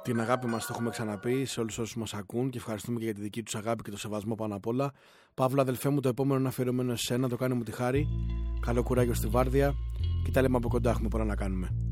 την αγάπη μας, το έχουμε ξαναπεί σε όλους όσους μας ακούν και ευχαριστούμε και για τη δική τους αγάπη και το σεβασμό πάνω απ' όλα. Παύλο, αδελφέ μου, το επόμενο είναι αφιερωμένο σε σένα, το κάνει μου τη χάρη. Καλό κουράγιο στη βάρδια και τα λέμε από κοντά, έχουμε πολλά να κάνουμε.